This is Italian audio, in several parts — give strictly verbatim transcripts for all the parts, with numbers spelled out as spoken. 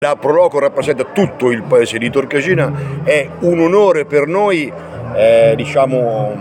La Pro Loco rappresenta tutto il paese di Torcagina, è un onore per noi eh, diciamo,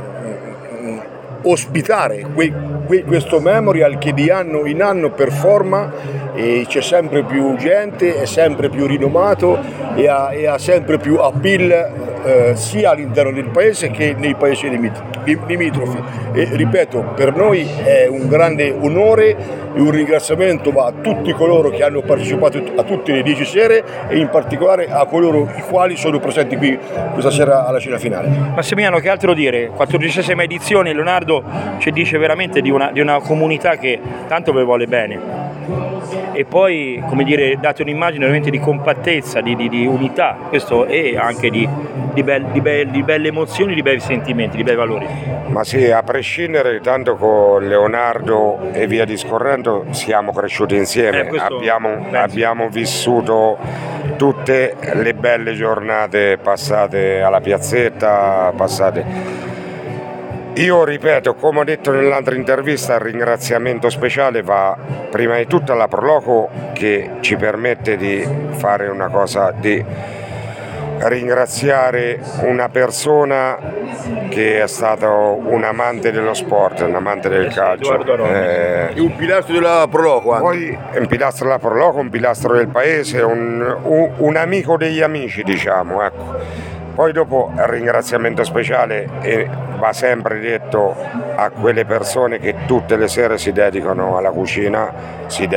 ospitare que, que, questo memorial che di anno in anno performa e c'è sempre più gente, è sempre più rinomato e ha, e ha sempre più appeal eh, sia all'interno del paese che nei paesi limitrofi. E ripeto, per noi è un grande onore e un ringraziamento va a tutti coloro che hanno partecipato a tutte le dieci sere e in particolare a coloro i quali sono presenti qui questa sera alla cena finale. Massimiliano, che altro dire? quattordicesima edizione, Leonardo ci dice veramente di una, di una comunità che tanto vi vuole bene. E poi, come dire, date un'immagine veramente di compattezza, di, di, di unità, questo e anche di, di, be- di, be- di belle emozioni, di bei sentimenti, di bei valori. Ma sì, a prescindere, tanto con Leonardo e via discorrendo siamo cresciuti insieme, eh, abbiamo, abbiamo vissuto tutte le belle giornate passate alla piazzetta, passate. Io ripeto, come ho detto nell'altra intervista, il ringraziamento speciale va prima di tutto alla Pro Loco che ci permette di fare una cosa, di ringraziare una persona che è stato un amante dello sport, un amante del calcio. Eh, un pilastro della Pro Loco anche. Poi un pilastro della Pro Loco, un pilastro del paese, un, un, un amico degli amici, diciamo, ecco. Poi dopo il ringraziamento speciale e va sempre detto a quelle persone che tutte le sere si dedicano alla cucina, si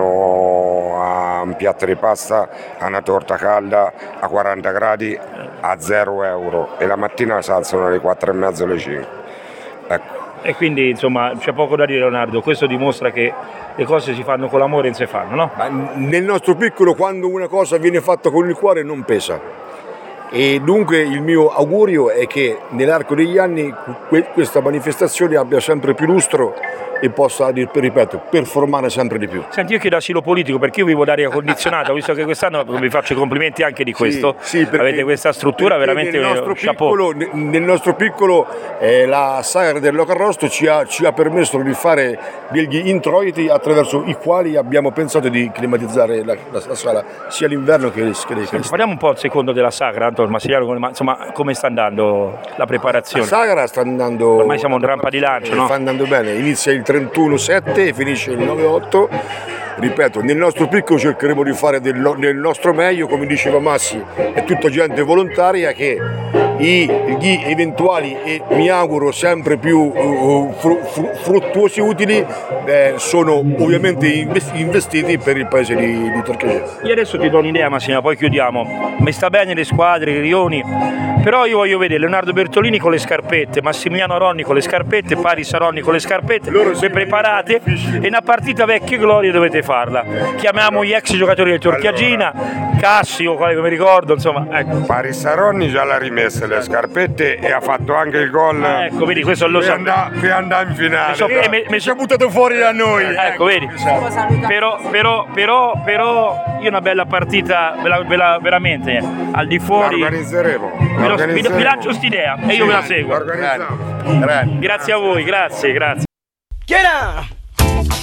dedicano a un piatto di pasta, a una torta calda a quaranta gradi a zero euro e la mattina si alzano alle quattro e mezzo alle cinque. Ecco. E quindi insomma c'è poco da dire, Leonardo, questo dimostra che le cose si fanno con l'amore e non si fanno, no? Ma nel nostro piccolo, quando una cosa viene fatta con il cuore non pesa. E dunque il mio augurio è che nell'arco degli anni questa manifestazione abbia sempre più lustro e possa, ripeto, performare sempre di più. Senti, io chiedo asilo politico perché io vivo d'aria condizionata, visto che quest'anno vi faccio i complimenti anche di questo. Sì, sì, avete questa struttura veramente nel nostro chapeau. piccolo, nel nostro piccolo eh, la sagra del Locarrosto ci ha, ci ha permesso di fare degli introiti attraverso i quali abbiamo pensato di climatizzare la, la, la sala sia l'inverno che l'estate. Senti, parliamo un po' al secondo della sagra, Antonio Massimiliano, ma insomma come sta andando la preparazione? La sagra sta andando, ormai siamo in rampa di lancio, no? Sta andando bene, inizia il trentuno sette e finisce il nove otto. Ripeto, nel nostro piccolo cercheremo di fare del, del nostro meglio, come diceva Massi, è tutta gente volontaria che i, gli eventuali e mi auguro sempre più uh, fru, fru, fruttuosi utili eh, sono ovviamente investiti per il paese di, di Torcagina. Io adesso ti do un'idea, Massimo, poi chiudiamo. Mi sta bene le squadre, i rioni, però io voglio vedere Leonardo Bertolini con le scarpette, Massimiliano Ronni con le scarpette, Paris Ronni con le scarpette, loro ben preparate, e una partita vecchie glorie dovete farla. Chiamiamo gli ex giocatori del Torchiagina, allora, Cassio, quale mi ricordo, insomma, ecco. Paris Ronni già l'ha rimessa le scarpette e ha fatto anche il gol. Ah, ecco, vedi, questo lo so. Per andare in finale. So, e mi, mi si è buttato fuori da noi. Ecco, ecco, vedi. Però, però, però, però, io una bella partita, bella, bella, veramente, al di fuori. La organizzeremo. La organizzeremo. Vi lancio st'idea e io sì, ve la seguo. Grazie. Grazie a voi, grazie, grazie.